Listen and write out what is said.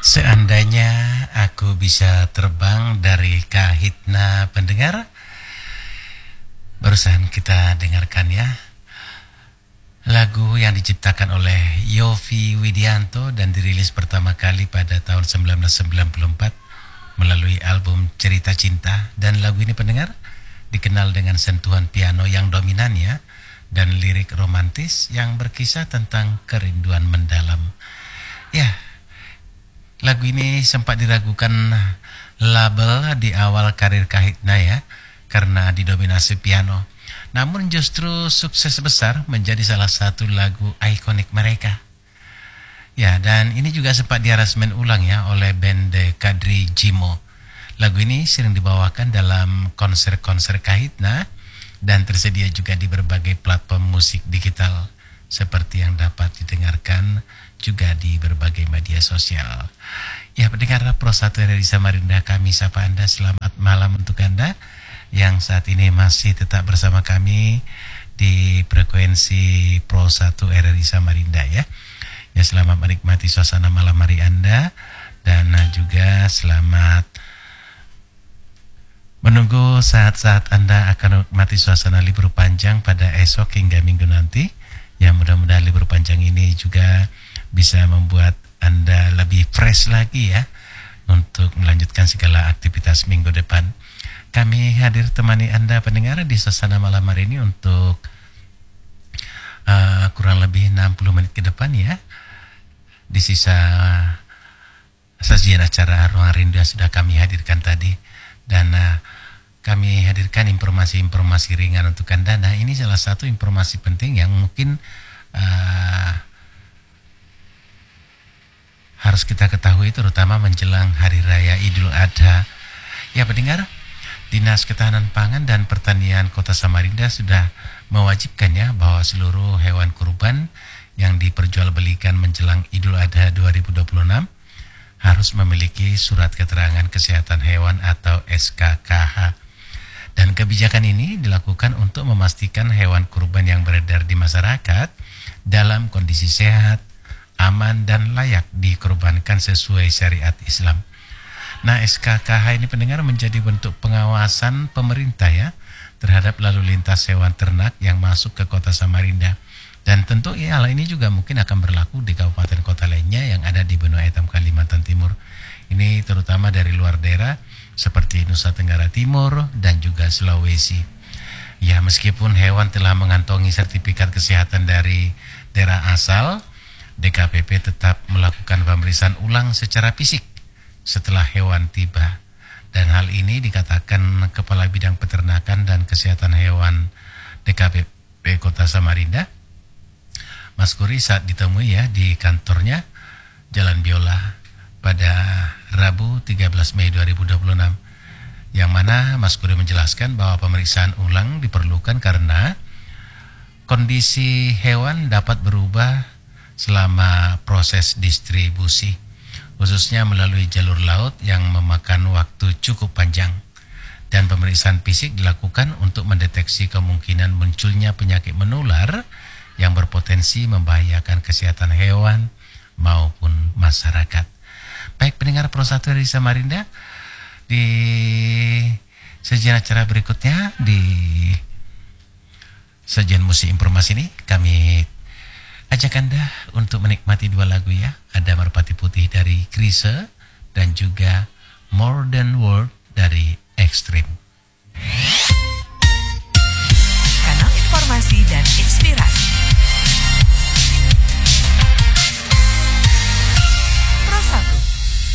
Seandainya aku bisa terbang dari kahitna pendengar, barusan kita dengarkan ya lagu yang diciptakan oleh Yovie Widianto dan dirilis pertama kali pada tahun 1994 melalui album Cerita Cinta. Dan lagu ini pendengar dikenal dengan sentuhan piano yang dominan ya, dan lirik romantis yang berkisah tentang kerinduan mendalam. Ya, lagu ini sempat diragukan label di awal karir Kahitna ya, karena didominasi piano. Namun justru sukses besar menjadi salah satu lagu ikonik mereka. Ya, dan ini juga sempat diaransemen ulang ya oleh band The Kadri Jimo. Lagu ini sering dibawakan dalam konser-konser Kahitna dan tersedia juga di berbagai platform musik digital seperti yang dapat didengarkan juga di berbagai media sosial. Ya, pendengar Pro 1 RRI Samarinda, kami sapa Anda, selamat malam untuk Anda yang saat ini masih tetap bersama kami di frekuensi Pro 1 RRI Samarinda ya. Ya, selamat menikmati suasana malam hari Anda dan juga selamat menunggu saat-saat Anda akan menikmati suasana libur panjang pada esok hingga minggu nanti. Ya, mudah-mudahan libur panjang ini juga bisa membuat Anda lebih fresh lagi ya untuk melanjutkan segala aktivitas minggu depan. Kami hadir temani Anda pendengar di suasana malam hari ini untuk kurang lebih 60 menit ke depan ya. Di sisa sajian acara Ruang Rindu yang sudah kami hadirkan tadi. Dan kami hadirkan informasi-informasi ringan untuk Anda. Nah, ini salah satu informasi penting yang mungkin harus kita ketahui terutama menjelang Hari Raya Idul Adha. Ya pendengar, Dinas Ketahanan Pangan dan Pertanian Kota Samarinda sudah mewajibkan ya bahwa seluruh hewan kurban yang diperjualbelikan menjelang Idul Adha 2026 harus memiliki surat keterangan kesehatan hewan atau SKKH. Dan kebijakan ini dilakukan untuk memastikan hewan kurban yang beredar di masyarakat dalam kondisi sehat, aman dan layak dikurbankan sesuai syariat Islam. Nah, SKKH ini pendengar menjadi bentuk pengawasan pemerintah ya terhadap lalu lintas hewan ternak yang masuk ke Kota Samarinda. Dan tentu ya hal ini juga mungkin akan berlaku di kabupaten kota lainnya yang ada di benua hitam Kalimantan Timur. Ini terutama dari luar daerah seperti Nusa Tenggara Timur dan juga Sulawesi. Ya, meskipun hewan telah mengantongi sertifikat kesehatan dari daerah asal, DKPP tetap melakukan pemeriksaan ulang secara fisik setelah hewan tiba. Dan hal ini dikatakan Kepala Bidang Peternakan dan Kesehatan Hewan DKPP Kota Samarinda, Mas Kuri, saat ditemui ya di kantornya Jalan Biola pada Rabu 13 Mei 2026. Yang mana Mas Kuri menjelaskan bahwa pemeriksaan ulang diperlukan karena kondisi hewan dapat berubah selama proses distribusi, khususnya melalui jalur laut yang memakan waktu cukup panjang. Dan pemeriksaan fisik dilakukan untuk mendeteksi kemungkinan munculnya penyakit menular yang berpotensi membahayakan kesehatan hewan maupun masyarakat. Baik pendengar Pro 1 RRI Samarinda, di sajian acara berikutnya di sajian musik informasi ini kami ajak Anda untuk menikmati dua lagu ya. Ada Merpati Putih dari Chrisye dan juga More Than Words dari Extreme.